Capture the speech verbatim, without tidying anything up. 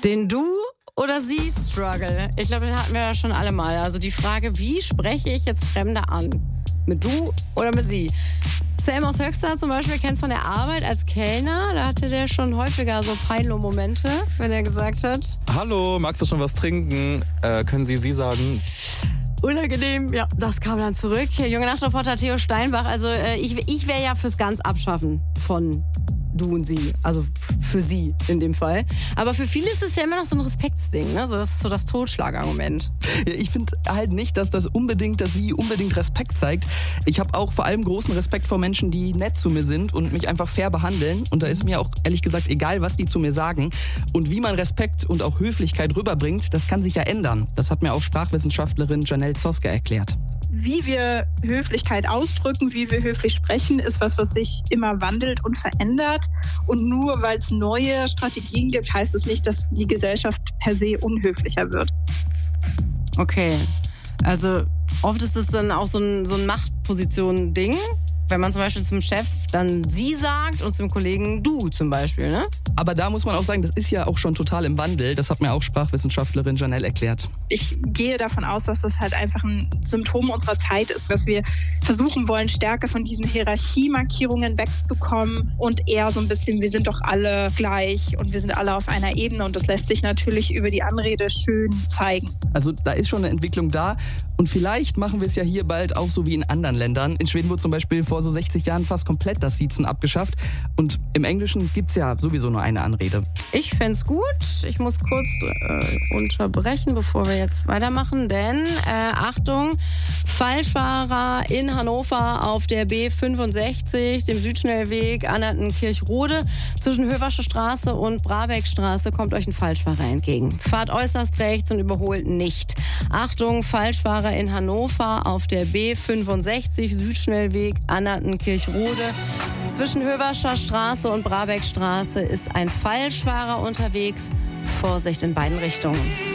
Den Du- oder Sie-Struggle. Ich glaube, den hatten wir ja schon alle mal. Also die Frage, wie spreche ich jetzt Fremde an? Mit Du oder mit Sie? Sam aus Höxter zum Beispiel kennst von der Arbeit als Kellner. Da hatte der schon häufiger so Peinlo-Momente, wenn er gesagt hat: Hallo, magst du schon was trinken? Äh, können Sie Sie sagen? Unangenehm, ja, das kam dann zurück. Junge Nachtreporter Theo Steinbach, also äh, ich, ich wäre ja fürs ganz Abschaffen von Du und Sie, also f- für Sie in dem Fall. Aber für viele ist es ja immer noch so ein Respektsding, ne? So, das ist so das Totschlagargument. Ja, ich finde halt nicht, dass das unbedingt, dass sie unbedingt Respekt zeigt. Ich habe auch vor allem großen Respekt vor Menschen, die nett zu mir sind und mich einfach fair behandeln. Und da ist mir auch ehrlich gesagt egal, was die zu mir sagen. Und wie man Respekt und auch Höflichkeit rüberbringt, das kann sich ja ändern. Das hat mir auch Sprachwissenschaftlerin Janelle Zoske erklärt. Wie wir Höflichkeit ausdrücken, wie wir höflich sprechen, ist was, was sich immer wandelt und verändert. Und nur weil es neue Strategien gibt, heißt es nicht, dass die Gesellschaft per se unhöflicher wird. Okay, also oft ist es dann auch so ein, so ein Machtposition-Ding. Wenn man zum Beispiel zum Chef dann Sie sagt und zum Kollegen Du zum Beispiel, ne? Aber da muss man auch sagen, das ist ja auch schon total im Wandel. Das hat mir auch Sprachwissenschaftlerin Janelle erklärt. Ich gehe davon aus, dass das halt einfach ein Symptom unserer Zeit ist, dass wir versuchen wollen, stärker von diesen Hierarchiemarkierungen wegzukommen und eher so ein bisschen, wir sind doch alle gleich und wir sind alle auf einer Ebene, und das lässt sich natürlich über die Anrede schön zeigen. Also da ist schon eine Entwicklung da, und vielleicht machen wir es ja hier bald auch so wie in anderen Ländern. In Schweden wurde zum Beispiel vor so sechzig Jahren fast komplett das Siezen abgeschafft, und im Englischen gibt es ja sowieso nur eine Anrede. Ich fänd's gut. Ich muss kurz äh, unterbrechen, bevor wir jetzt weitermachen, denn äh, Achtung, Falschfahrer in Hannover auf der B fünfundsechzig, dem Südschnellweg Annertenkirchrode. Zwischen Höversche Straße und Brabeckstraße kommt euch ein Falschfahrer entgegen. Fahrt äußerst rechts und überholt nicht. Achtung, Falschfahrer in Hannover auf der B fünfundsechzig, Südschnellweg Annertenkirchrode. Zwischen Höverscher Straße und Brabeckstraße ist ein Falschfahrer unterwegs. Vorsicht in beiden Richtungen.